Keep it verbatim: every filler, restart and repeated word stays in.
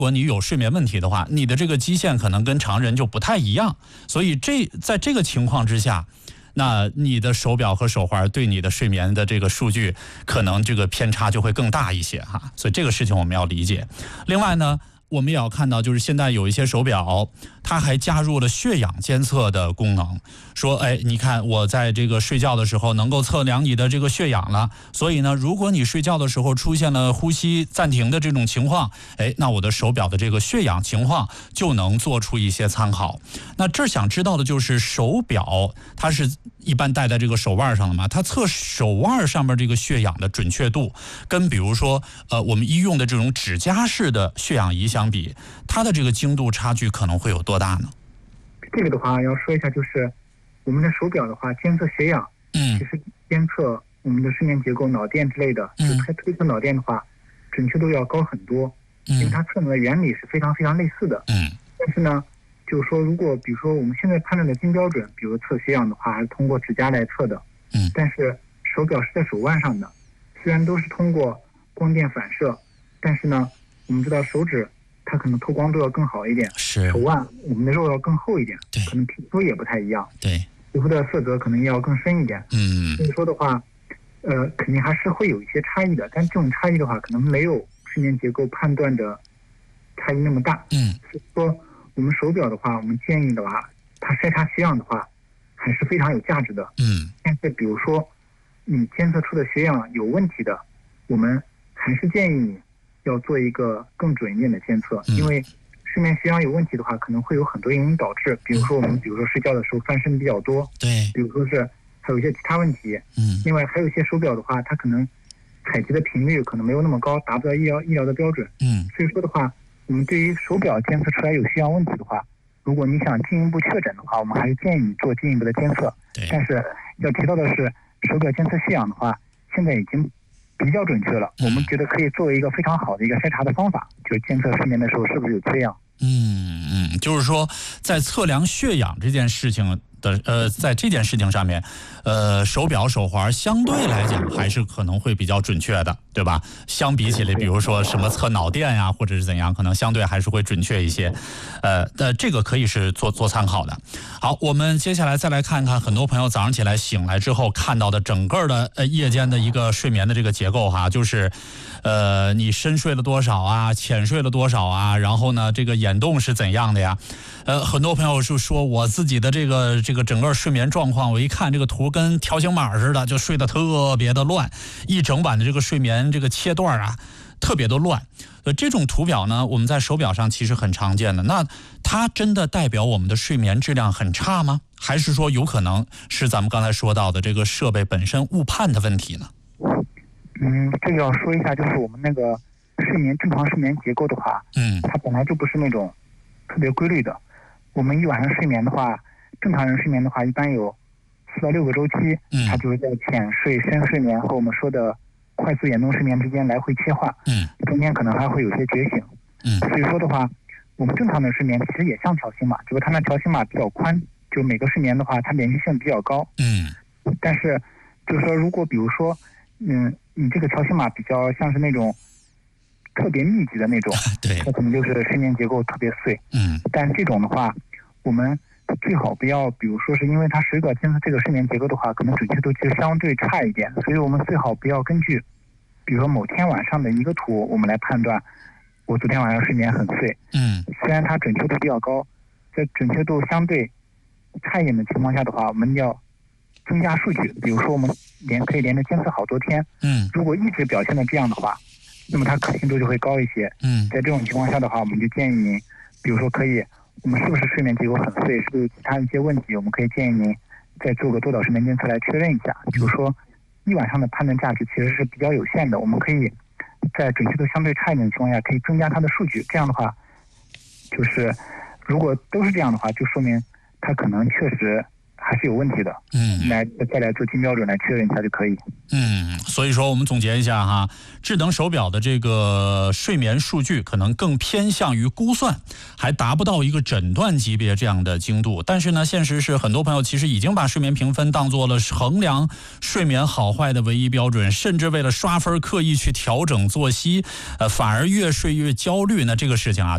如果你有睡眠问题的话，你的这个基线可能跟常人就不太一样，所以这在这个情况之下，那你的手表和手环对你的睡眠的这个数据可能这个偏差就会更大一些哈，所以这个事情我们要理解。另外呢，我们也要看到，就是现在有一些手表，它还加入了血氧监测的功能，说，哎，你看我在这个睡觉的时候能够测量你的这个血氧了，所以呢，如果你睡觉的时候出现了呼吸暂停的这种情况，哎，那我的手表的这个血氧情况就能做出一些参考。那这儿想知道的就是手表，它是一般戴在这个手腕上的嘛，它测手腕上面这个血氧的准确度，跟比如说呃我们医用的这种指甲式的血氧仪相比，它的这个精度差距可能会有多大呢？ 这个的话要说一下，就是我们的手表的话，监测血氧， 嗯， 其实监测我们的睡眠结构、脑电之类的， 嗯， 就它推测脑电的话，准确度要高很多， 嗯， 因为它测量的原理是非常非常类似的， 嗯， 但是呢，就是说，如果比如说我们现在判断的金标准，比如测血氧的话，还是通过指甲来测的， 嗯， 但是手表是在手腕上的，虽然都是通过光电反射，但是呢，我们知道手指它可能透光度要更好一点， 是手腕我们的肉要更厚一点， 对， 可能皮肤也不太一样， 对， 皮肤的色泽可能也要更深一点， 嗯， 所以说的话，呃，肯定还是会有一些差异的，但这种差异的话，可能没有睡眠结构判断的差异那么大， 嗯， 所以说我们手表的话，我们建议的话，它筛查血氧的话，还是非常有价值的， 嗯， 但是比如说你监测出的血氧有问题的，我们还是建议你要做一个更准一点的监测， 嗯， 因为睡眠血氧有问题的话，可能会有很多原因导致，比如说我们比如说睡觉的时候翻身比较多， 对， 比如说是还有一些其他问题， 嗯， 另外还有一些手表的话，它可能采集的频率可能没有那么高，达不到医疗医疗的标准， 嗯， 所以说的话，我们对于手表监测出来有血氧问题的话，如果你想进一步确诊的话，我们还是建议你做进一步的监测， 对， 但是要提到的是，手表监测血氧的话，现在已经比较准确了，我们觉得可以作为一个非常好的一个筛查的方法，就是监测睡眠的时候是不是有缺氧。 嗯嗯，就是说在测量血氧这件事情的呃，在这件事情上面，呃，手表手环相对来讲还是可能会比较准确的，对吧？相比起来，比如说什么测脑电呀，或者是怎样，可能相对还是会准确一些。呃，呃，这个可以是做做参考的。好，我们接下来再来看看很多朋友早上起来醒来之后看到的整个的呃夜间的一个睡眠的这个结构哈，就是呃你深睡了多少啊，浅睡了多少啊，然后呢这个眼动是怎样的呀？呃，很多朋友是说我自己的这个这个整个睡眠状况，我一看这个图跟条形码似的，就睡得特别的乱，一整晚的这个睡眠这个切段啊，特别的乱。呃，这种图表呢，我们在手表上其实很常见的。那它真的代表我们的睡眠质量很差吗？还是说有可能是咱们刚才说到的这个设备本身误判的问题呢？ 嗯，这个要说一下，就是我们那个睡眠正常睡眠结构的话， 嗯， 它本来就不是那种特别规律的。我们一晚上睡眠的话，正常人睡眠的话，一般有四到六个周期， 嗯， 它就是在浅睡、深睡眠和我们说的快速眼动睡眠之间来回切换， 嗯， 中间可能还会有些觉醒， 嗯， 所以说的话，我们正常的睡眠其实也像条形码，只不过它那条形码比较宽，就每个睡眠的话，它连续性比较高， 嗯， 但是就是说，如果比如说，嗯，你这个条形码比较像是那种特别密集的那种， 对， 它可能就是睡眠结构特别碎， 嗯， 但这种的话，我们最好不要，比如说是因为它手表监测这个睡眠结构的话，可能准确度其实相对差一点，所以我们最好不要根据，比如说某天晚上的一个图，我们来判断我昨天晚上睡眠很碎。 嗯， 虽然它准确度比较高，在准确度相对差一点的情况下的话，我们要增加数据，比如说我们连可以连着监测好多天。 嗯， 如果一直表现的这样的话，那么它可信度就会高一些。 嗯， 在这种情况下的话，我们就建议您，比如说可以。我们是不是睡眠结构很碎？是不是有其他一些问题？我们可以建议您再做个多导睡眠监测来确认一下。就是说，一晚上的判断价值其实是比较有限的。我们可以在准确度相对差一点的情况下，可以增加它的数据。这样的话，就是如果都是这样的话，就说明它可能确实还是有问题的。 嗯， 来再来做金标准来确认一下就可以。 嗯，所以说我们总结一下哈，智能手表的这个睡眠数据可能更偏向于估算，还达不到一个诊断级别这样的精度。但是呢，现实是很多朋友其实已经把睡眠评分当做了衡量睡眠好坏的唯一标准，甚至为了刷分刻意去调整作息，呃，反而越睡越焦虑。那这个事情啊。